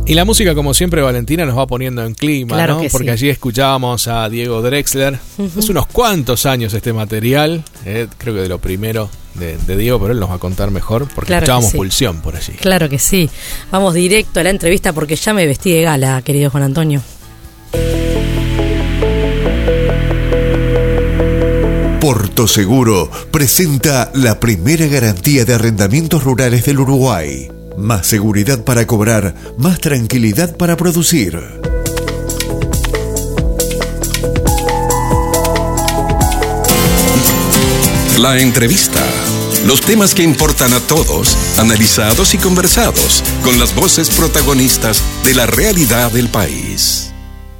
Y la música, como siempre, Valentina, nos va poniendo en clima, claro, ¿no? Que porque sí. Allí escuchábamos a Diego Drexler. Hace unos cuantos años este material, creo que de lo primero de Diego, pero él nos va a contar mejor, porque Claro escuchábamos sí. Pulsión por allí. Claro que sí. Vamos directo a la entrevista porque ya me vestí de gala, querido Juan Antonio. Porto Seguro presenta la primera garantía de arrendamientos rurales del Uruguay. Más seguridad para cobrar, más tranquilidad para producir. La entrevista. Los temas que importan a todos, analizados y conversados, con las voces protagonistas de la realidad del país.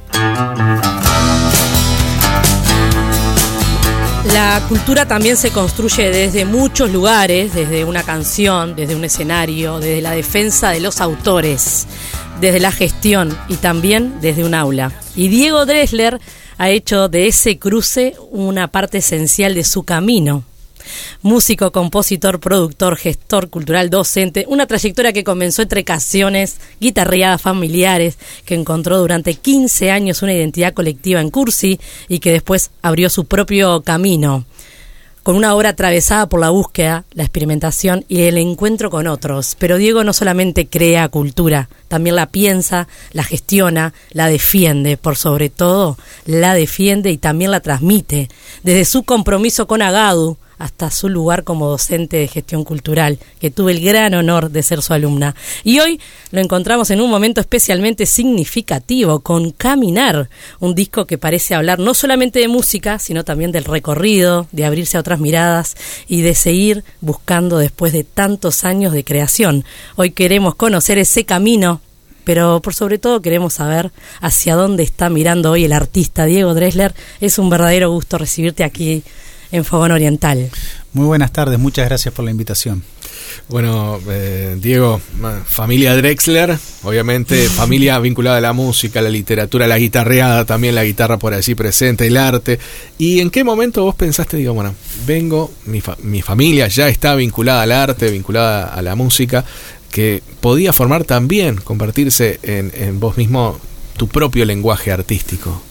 La cultura también se construye desde muchos lugares, desde una canción, desde un escenario, desde la defensa de los autores, desde la gestión y también desde un aula. Y Diego Drexler ha hecho de ese cruce una parte esencial de su camino. Músico, compositor, productor, gestor cultural, docente, una trayectoria que comenzó entre canciones, guitarreadas familiares, que encontró durante 15 años una identidad colectiva en Cursi y que después abrió su propio camino, con una obra atravesada por la búsqueda, la experimentación y el encuentro con otros. Pero Diego no solamente crea cultura, también la piensa, la gestiona, la defiende, por sobre todo la defiende y también la transmite, desde su compromiso con Agadu hasta su lugar como docente de gestión cultural, que tuve el gran honor de ser su alumna. Y hoy lo encontramos en un momento especialmente significativo, con Caminar, un disco que parece hablar no solamente de música, sino también del recorrido, de abrirse a otras miradas y de seguir buscando después de tantos años de creación. Hoy queremos conocer ese camino, pero por sobre todo queremos saber hacia dónde está mirando hoy el artista Diego Drexler. Es un verdadero gusto recibirte aquí en Fogón Oriental. Muy buenas tardes, muchas gracias por la invitación. Bueno, Diego, familia Drexler, obviamente familia vinculada a la música, a la literatura, a la guitarreada, también la guitarra por allí presente, el arte. ¿Y en qué momento vos pensaste, digo, bueno, vengo, mi familia ya está vinculada al arte, vinculada a la música, que podía formar también, convertirse en vos mismo tu propio lenguaje artístico?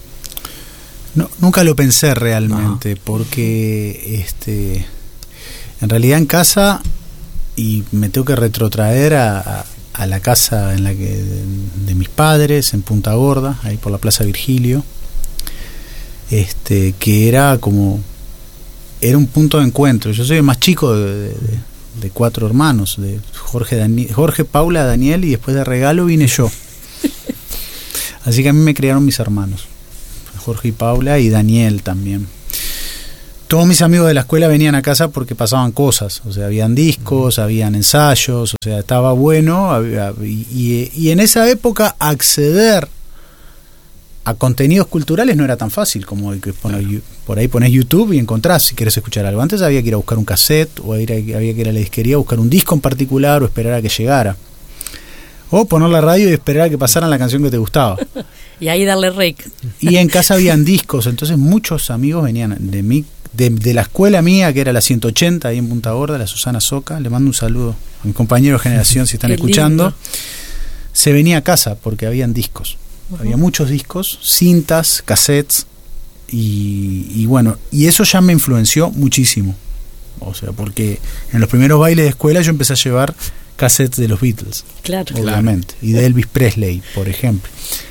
No, nunca lo pensé realmente, porque en realidad en casa, y me tengo que retrotraer a la casa en la que de mis padres en Punta Gorda, ahí por la Plaza Virgilio, que era un punto de encuentro. Yo soy el más chico de 4 hermanos, de Jorge, Paula, Daniel, y después de regalo vine yo. Así que a mí me criaron mis hermanos, Jorge y Paula, y Daniel también. Todos mis amigos de la escuela venían a casa porque pasaban cosas, o sea, habían discos, habían ensayos, o sea, estaba bueno, y en esa época acceder a contenidos culturales no era tan fácil como el que por ahí pones YouTube y encontrás si quieres escuchar algo. Antes había que ir a buscar un cassette, o había que ir a la disquería a buscar un disco en particular, o esperar a que llegara, o poner la radio y esperar a que pasaran la canción que te gustaba. Y ahí darle rec. Y en casa habían discos, entonces muchos amigos venían de la escuela mía, que era la 180, ahí en Punta Gorda, la Susana Soca. Le mando un saludo a mi compañero de generación si están escuchando. Lindo. Se venía a casa porque habían discos. Había muchos discos, cintas, cassettes, y bueno, y eso ya me influenció muchísimo. O sea, porque en los primeros bailes de escuela yo empecé a llevar cassettes de los Beatles, claro, obviamente, y de Elvis Presley, por ejemplo.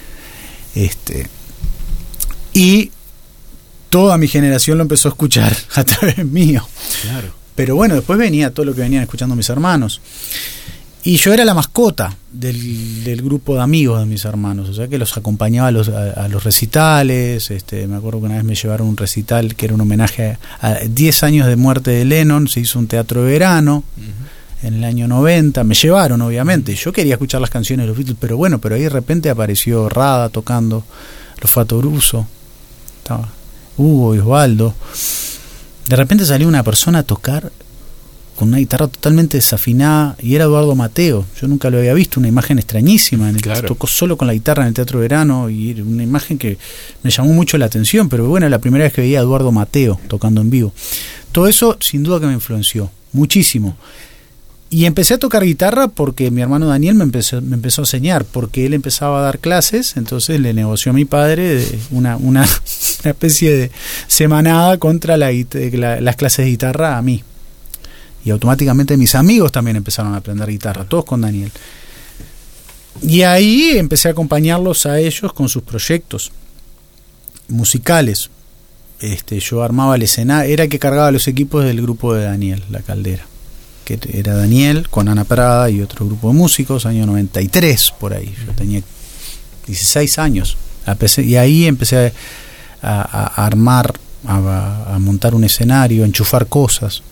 Y toda mi generación lo empezó a escuchar a través mío. Claro. Pero bueno, después venía todo lo que venían escuchando mis hermanos. Y yo era la mascota del grupo de amigos de mis hermanos, o sea que los acompañaba a los recitales. Me acuerdo que una vez me llevaron un recital que era un homenaje a 10 años de muerte de Lennon. Se hizo un teatro de verano en el año 90. Me llevaron, obviamente. Yo quería escuchar las canciones de los Beatles, pero ahí de repente apareció Rada tocando, los Fato Bruso, estaba Hugo y Osvaldo. De repente salió una persona a tocar con una guitarra totalmente desafinada, y era Eduardo Mateo. Yo nunca lo había visto, una imagen extrañísima, Claro. Tocó solo con la guitarra en el Teatro de Verano, y era una imagen que me llamó mucho la atención, pero bueno, la primera vez que veía a Eduardo Mateo tocando en vivo. Todo eso sin duda que me influenció muchísimo. Y empecé a tocar guitarra porque mi hermano Daniel me empezó a enseñar, porque él empezaba a dar clases, entonces le negoció a mi padre una especie de semanada contra las clases de guitarra a mí. Y automáticamente mis amigos también empezaron a aprender guitarra, todos con Daniel. Y ahí empecé a acompañarlos a ellos con sus proyectos musicales. Yo armaba el escenario, era el que cargaba los equipos del grupo de Daniel, La Caldera, que era Daniel con Ana Prada y otro grupo de músicos, año 93 por ahí. Yo tenía 16 años y ahí empecé a armar, a montar un escenario, a enchufar cosas.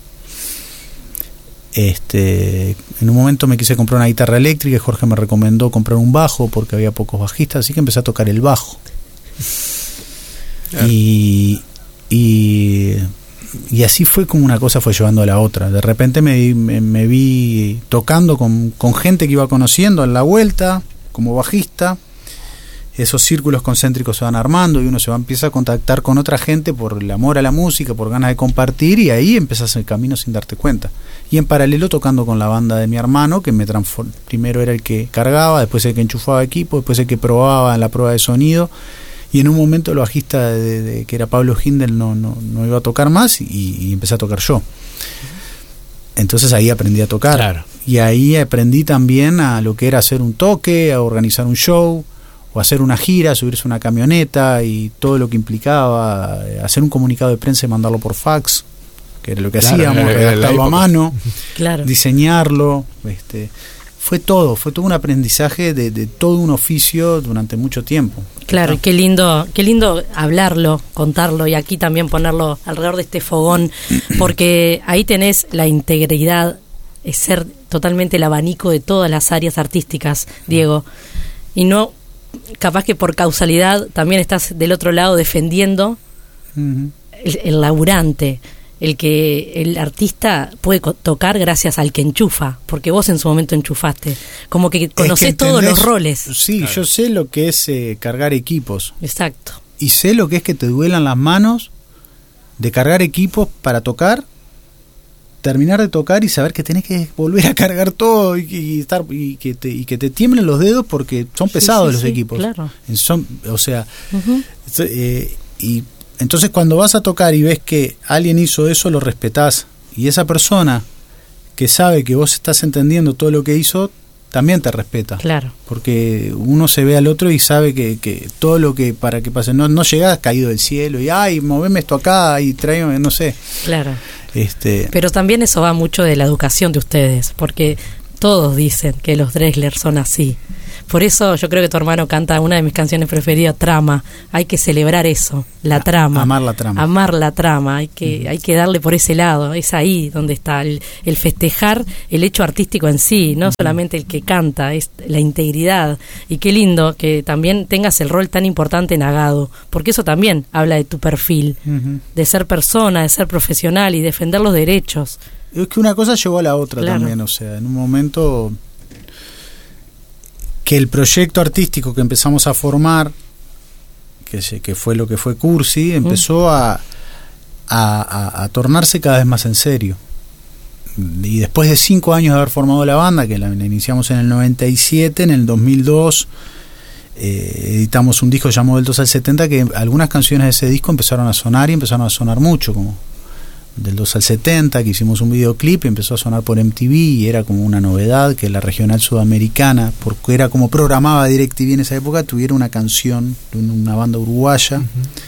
En un momento me quise comprar una guitarra eléctrica y Jorge me recomendó comprar un bajo porque había pocos bajistas, así que empecé a tocar el bajo. Y así fue como una cosa fue llevando a la otra. De repente me vi tocando con gente que iba conociendo en la vuelta como bajista. Esos círculos concéntricos se van armando y uno empieza a contactar con otra gente por el amor a la música, por ganas de compartir, y ahí empezás el camino sin darte cuenta. Y en paralelo tocando con la banda de mi hermano, que me transformó. Primero era el que cargaba, después el que enchufaba equipo, después el que probaba en la prueba de sonido. Y en un momento el bajista que era Pablo Hindel no iba a tocar más y empecé a tocar yo. Entonces ahí aprendí a tocar. Claro. Y ahí aprendí también a lo que era hacer un toque, a organizar un show, o hacer una gira, subirse a una camioneta y todo lo que implicaba, hacer un comunicado de prensa y mandarlo por fax, que era lo que hacíamos, redactarlo a mano, diseñarlo. Fue todo un aprendizaje de todo un oficio durante mucho tiempo. Claro, y qué lindo hablarlo, contarlo y aquí también ponerlo alrededor de este fogón, porque ahí tenés la integridad, es ser totalmente el abanico de todas las áreas artísticas, Diego, y no, capaz que por causalidad también estás del otro lado defendiendo el laburante, el artista puede tocar gracias al que enchufa, porque vos en su momento enchufaste, como que conocés todos los roles. Sí, claro. Yo sé lo que es cargar equipos. Exacto. Y sé lo que es que te duelan las manos de cargar equipos para tocar, terminar de tocar y saber que tenés que volver a cargar todo y que te tiemblen los dedos porque son pesados los equipos. Claro. Y entonces cuando vas a tocar y ves que alguien hizo eso, lo respetás, y esa persona que sabe que vos estás entendiendo todo lo que hizo también te respeta. Claro. Porque uno se ve al otro y sabe que todo lo que para que pase, no llegás caído del cielo y ay, moveme esto acá y tráeme, no sé. Claro. Pero también eso va mucho de la educación de ustedes, porque todos dicen que los Drexler son así. Por eso yo creo que tu hermano canta una de mis canciones preferidas, Trama. Hay que celebrar eso, la trama. Amar la trama. Amar la trama. Hay que darle por ese lado. Es ahí donde está el festejar el hecho artístico en sí, no solamente el que canta, es la integridad. Y qué lindo que también tengas el rol tan importante en Agado, porque eso también habla de tu perfil, de ser persona, de ser profesional y defender los derechos. Es que una cosa llevó a la otra. Claro. También, o sea, en un momento que el proyecto artístico que empezamos a formar, que fue lo que fue Cursi, empezó a tornarse cada vez más en serio. Y después de 5 años de haber formado la banda, que la iniciamos en el 97, en el 2002 editamos un disco llamado Del 2 al 70, que algunas canciones de ese disco empezaron a sonar y empezaron a sonar mucho, como Del 2 al 70, que hicimos un videoclip y empezó a sonar por MTV y era como una novedad que la regional sudamericana, porque era como programaba DirecTV en esa época, tuviera una canción de una banda uruguaya.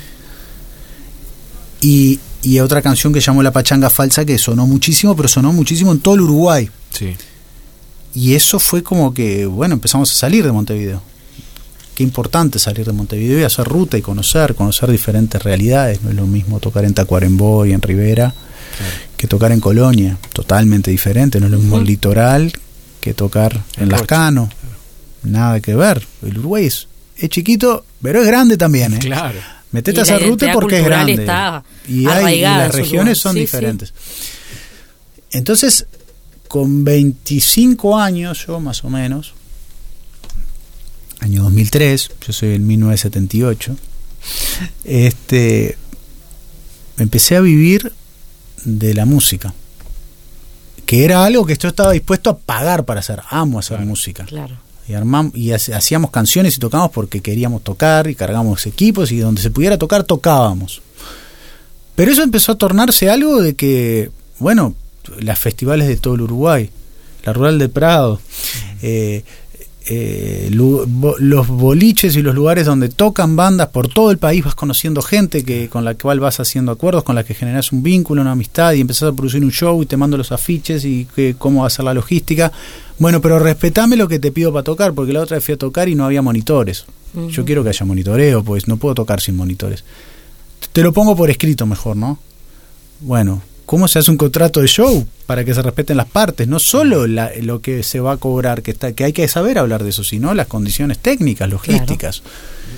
Y otra canción que llamó La Pachanga Falsa, que sonó muchísimo, pero sonó muchísimo en todo el Uruguay. Sí. Y eso fue como que, bueno, empezamos a salir de Montevideo. Qué importante salir de Montevideo y hacer ruta y conocer diferentes realidades. No es lo mismo tocar en Tacuarembó y en Rivera, claro, que tocar en Colonia, totalmente diferente. No es lo mismo el litoral que tocar en Lascano, claro. Nada que ver. El Uruguay es chiquito, pero es grande también, ¿eh? Claro. Metete a esa ruta porque es grande. Y las regiones son diferentes. Sí. Entonces, con 25 años, yo más o menos, año 2003, yo soy en 1978, empecé a vivir de la música, que era algo que yo estaba dispuesto a pagar para hacer. Amo hacer música. Claro. Y hacíamos canciones y tocábamos porque queríamos tocar y cargábamos equipos y donde se pudiera tocar tocábamos. Pero eso empezó a tornarse algo de que, bueno, las festivales de todo el Uruguay, la Rural del Prado, los boliches y los lugares donde tocan bandas por todo el país, vas conociendo gente con la cual vas haciendo acuerdos, con la que generas un vínculo, una amistad y empezás a producir un show y te mando los afiches y cómo va a ser la logística. Bueno, pero respetame lo que te pido para tocar, porque la otra vez fui a tocar y no había monitores. Yo quiero que haya monitoreo, pues no puedo tocar sin monitores. Te lo pongo por escrito mejor, ¿no? Bueno, ¿cómo se hace un contrato de show? Para que se respeten las partes, no solo lo que se va a cobrar, que hay que saber hablar de eso, sino las condiciones técnicas, logísticas. Claro.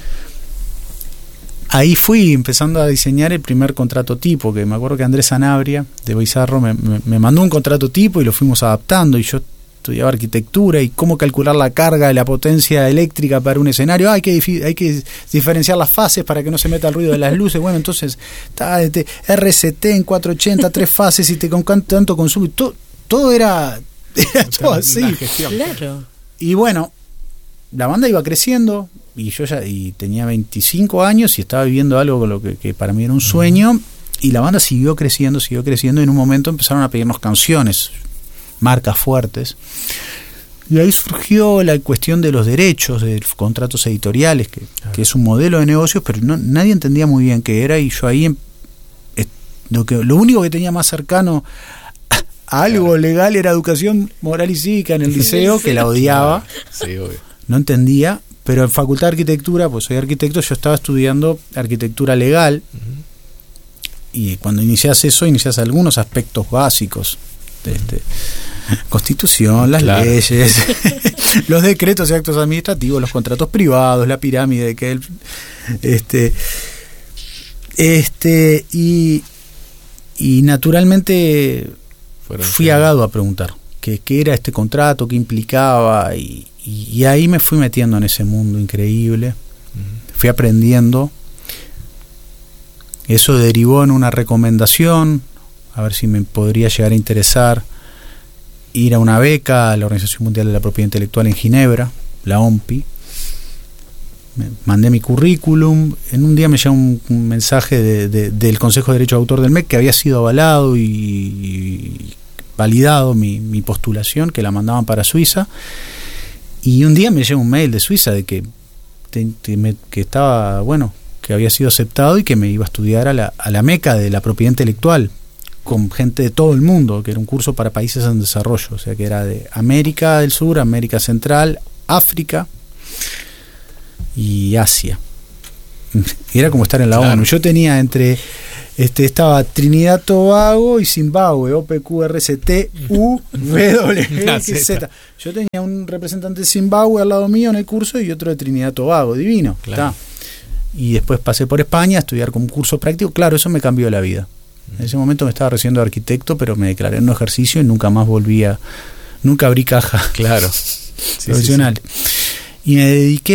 Ahí fui empezando a diseñar el primer contrato tipo, que me acuerdo que Andrés Sanabria de Bizarro me mandó un contrato tipo y lo fuimos adaptando, y yo estudiaba arquitectura y cómo calcular la carga y la potencia eléctrica para un escenario. Hay que diferenciar las fases para que no se meta el ruido de las luces. Bueno, entonces RCT en 480, 3 fases y con tanto consumo. Todo era todo así. Claro. Y bueno, la banda iba creciendo y yo ya tenía 25 años y estaba viviendo algo con lo que para mí era un sueño, y la banda siguió creciendo y en un momento empezaron a pedirnos canciones, marcas fuertes, y ahí surgió la cuestión de los derechos, de los contratos editoriales, que es un modelo de negocios, pero nadie entendía muy bien qué era, y yo ahí lo único que tenía más cercano a algo legal era educación moral y cívica en el liceo, que la odiaba. Sí, obvio. No entendía, pero en Facultad de Arquitectura, pues soy arquitecto, yo estaba estudiando arquitectura legal, y cuando inicias eso, inicias algunos aspectos básicos. Constitución, las leyes, los decretos y actos administrativos, los contratos privados, la pirámide que y naturalmente fui agado a preguntar qué era este contrato, qué implicaba, y ahí me fui metiendo en ese mundo increíble. Fui aprendiendo. Eso derivó en una recomendación, a ver si me podría llegar a interesar ir a una beca a la Organización Mundial de la Propiedad Intelectual en Ginebra, la OMPI. Mandé mi currículum. En un día me llegó un mensaje del Consejo de Derecho de Autor del MEC que había sido avalado y validado mi postulación, que la mandaban para Suiza. Y un día me llegó un mail de Suiza de que estaba, bueno, que había sido aceptado y que me iba a estudiar a la meca de la propiedad intelectual, con gente de todo el mundo, que era un curso para países en desarrollo, o sea que era de América del Sur, América Central, África y Asia. Y era como estar en la ONU. Yo tenía estaba Trinidad, Tobago y Zimbabue, OPQRST, UWZ. Yo tenía un representante de Zimbabue al lado mío en el curso y otro de Trinidad, Tobago, divino. Claro. Y después pasé por España a estudiar como un curso práctico. Claro, eso me cambió la vida. En ese momento me estaba recibiendo de arquitecto, pero me declaré en un ejercicio y nunca más nunca abrí caja. Claro. Profesional. Y me dediqué